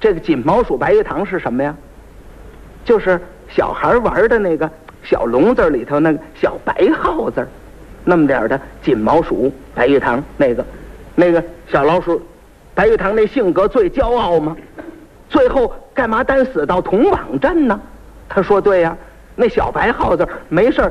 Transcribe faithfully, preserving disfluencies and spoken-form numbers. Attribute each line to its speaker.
Speaker 1: 这个金毛鼠白玉堂是什么呀？就是小孩玩的那个小笼子里头那个小白耗子，那么点的金毛鼠白玉堂，那个那个小老鼠白玉堂那性格最骄傲吗？最后干嘛单死到铜网镇呢？他说对呀，那小白耗子没事